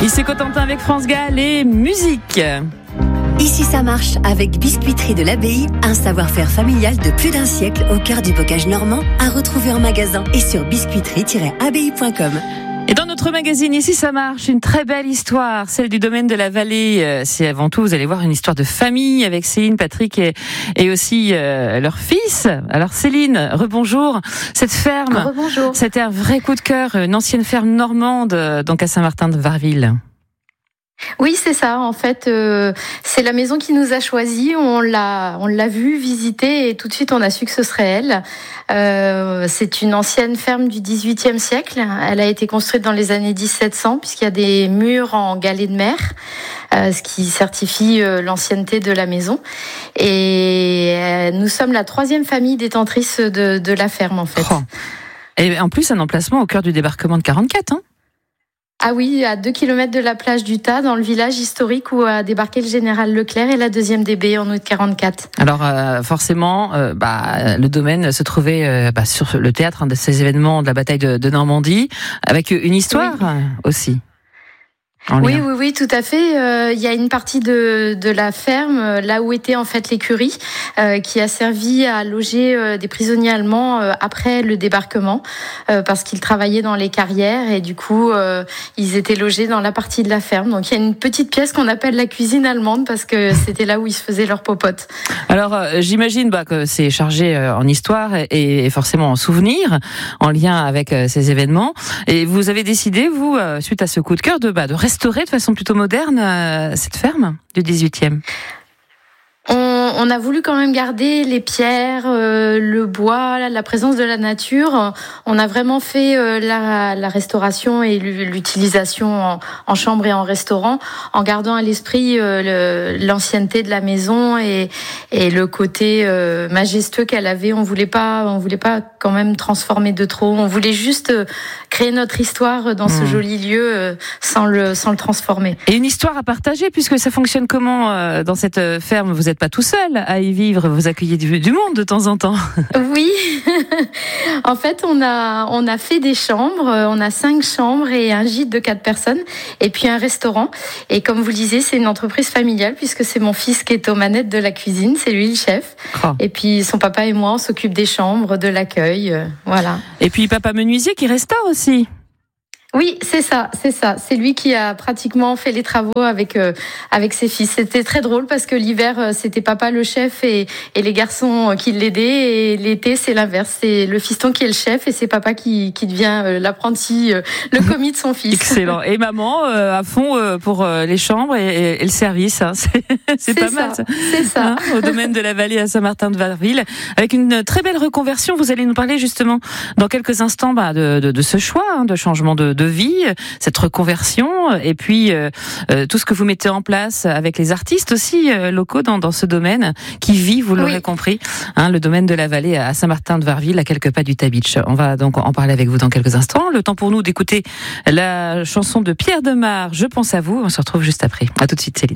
Ici Cotentin avec France Gall et musique. Ici ça marche avec Biscuiterie de l'Abbaye, un savoir-faire familial de plus d'un siècle au cœur du bocage normand, à retrouver en magasin et sur biscuiterie-abbaye.com. Et dans notre magazine Ici ça marche, une très belle histoire, celle du domaine de la Vallée. C'est avant tout, vous allez voir, une histoire de famille avec Céline, Patrick et aussi leur fils. Alors Céline, rebonjour. Cette ferme, Rebonjour. C'était un vrai coup de cœur, une ancienne ferme normande, donc à Saint-Martin-de-Varville. Oui, c'est ça. En fait, c'est la maison qui nous a choisis. On l'a vue, visitée, et tout de suite, on a su que ce serait elle. C'est une ancienne ferme du XVIIIe siècle. Elle a été construite dans les années 1700, puisqu'il y a des murs en galets de mer, ce qui certifie l'ancienneté de la maison. Et nous sommes la 3e famille détentrice de la ferme, en fait. Oh. Et en plus, un emplacement au cœur du débarquement de 44, hein. Ah oui, à 2 km de la plage du Tas, dans le village historique où a débarqué le général Leclerc et la 2e DB en août 44. Alors forcément, le domaine se trouvait sur le théâtre de ces événements de la bataille de Normandie, avec une histoire aussi. Oui, tout à fait. Il y a une partie de la ferme, là où était en fait l'écurie, qui a servi à loger des prisonniers allemands après le débarquement, parce qu'ils travaillaient dans les carrières et du coup, ils étaient logés dans la partie de la ferme. Donc il y a une petite pièce qu'on appelle la cuisine allemande, parce que c'était là où ils se faisaient leurs popotes. Alors j'imagine que c'est chargé en histoire et forcément en souvenirs, en lien avec ces événements. Et vous avez décidé, vous, suite à ce coup de cœur, de restaurer de façon plutôt moderne cette ferme du 18e. On a voulu quand même garder les pierres, le bois, la présence de la nature. On a vraiment fait la restauration et l'utilisation en chambre et en restaurant, en gardant à l'esprit l'ancienneté de la maison et le côté majestueux qu'elle avait. On voulait pas quand même transformer de trop. On voulait juste créer notre histoire dans ce joli lieu sans le transformer. Et une histoire à partager, puisque ça fonctionne comment dans cette ferme? Vous n'êtes pas tout seul à y vivre, vous accueillez du monde de temps en temps. Oui, en fait on a fait des chambres, on a 5 chambres et un gîte de 4 personnes et puis un restaurant. Et comme vous le disiez, c'est une entreprise familiale puisque c'est mon fils qui est aux manettes de la cuisine, c'est lui le chef. Oh. Et puis son papa et moi on s'occupe des chambres, de l'accueil, voilà. Et puis papa menuisier qui restaure aussi. Oui, c'est ça. C'est lui qui a pratiquement fait les travaux avec ses fils. C'était très drôle parce que l'hiver, c'était papa le chef et les garçons qui l'aidaient. Et l'été, c'est l'inverse. C'est le fiston qui est le chef et c'est papa qui devient l'apprenti, le commis de son fils. Excellent. Et maman, à fond pour les chambres et le service. Hein. C'est pas mal, ça. C'est ça. Hein, au domaine de la Vallée à Saint-Martin-de-Varville. Avec une très belle reconversion. Vous allez nous parler justement dans quelques instants de ce choix, de changement de vie, cette reconversion, et puis tout ce que vous mettez en place avec les artistes aussi locaux dans ce domaine qui vit, vous l'aurez compris, le domaine de la Vallée à Saint-Martin-de-Varville, à quelques pas du Tabitch. On va donc en parler avec vous dans quelques instants. Le temps pour nous d'écouter la chanson de Pierre Demar, Je pense à vous. On se retrouve juste après. À tout de suite, Céline.